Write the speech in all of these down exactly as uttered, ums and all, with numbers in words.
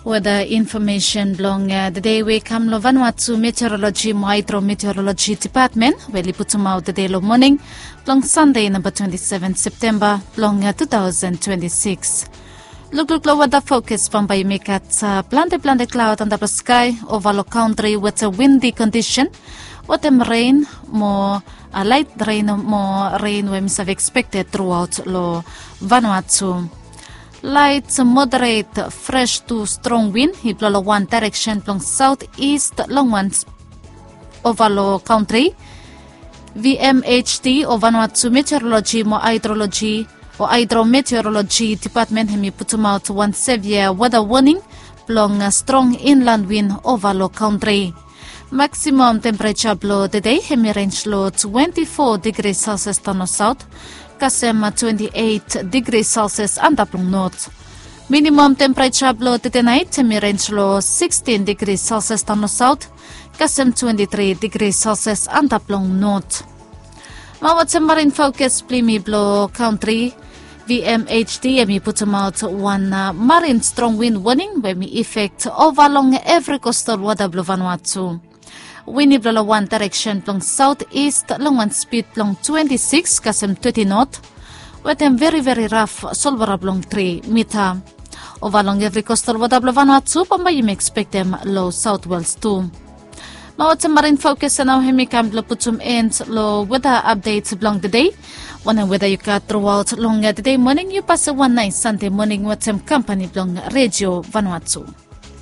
Weather information belong uh, the day we come lo Vanuatu Meteorology mo Hydrometeorology Department we li putumau the day lo morning belong Sunday number twenty-seventh September belong uh, two thousand twenty-six. Look look lo weather focus from by make at uh, blande blande cloud under the sky over lo country with a windy condition. What them rain more a light rain more rain we have expected throughout lo Vanuatu. Light, moderate, fresh to strong wind. He blow one direction from southeast long ones over lo country. V M H D or Vanuatu Meteorology mo Hydrology or Hydrometeorology Department hemi putum out one severe weather warning blong a strong inland wind over lo country. Maximum temperature blow the day hemi range low twenty-four degrees Celsius to south. Kasem twenty-eight degrees Celsius under plong north. Minimum temperature below the night hemi range low sixteen degrees Celsius to south. Kasem twenty-three degrees Celsius under plong north. Mawat marine focus plimi blow country. V M H D hemi putum out one uh, marine strong wind warning when we effect over along every coastal water below Vanuatu. Windy blow one direction plong southeast long one speed plong twenty-six kasem thirty knot. With them very very rough solver plong three meter. Over along every coastal water below Vanuatu, pamba you may expect them low south wells too. Mawat marine focus now hemi kam lo putum end low weather updates along the day. One weather you got throughout long the day morning you pass a one night Sunday morning with some company blong Radio Vanuatu.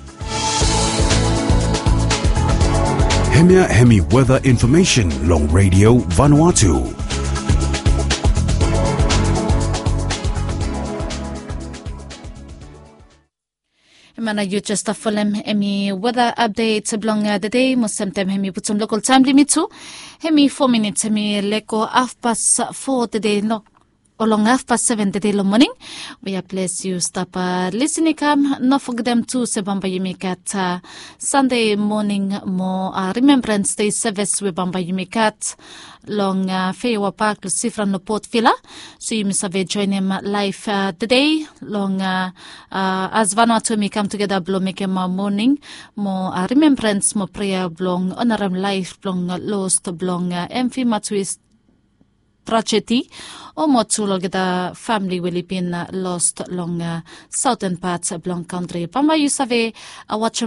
Hemia Hemi weather information long Radio Vanuatu. Mana you just a full Hemi weather updates belong the day Muslim time Hemi put some local time limit too. Hemi four minutes Hemi leko half past four today no. Along half past seven the day morning, we are pleased you stop uh, listening come. Not forget them to Sebamba you make at uh, Sunday morning more uh, Remembrance Day service we Bamba you make at long uh, Fewa Park to Sifran no Port Villa. So you must have join him live uh, today long uh, uh, as Vanuatu me come together blow make him morning more uh, remembrance more prayer blong honor him life blong lost blong uh, emphy matwist tragedy or more to log the family will have been uh, lost along uh, southern parts of long country. Pamba you save a watch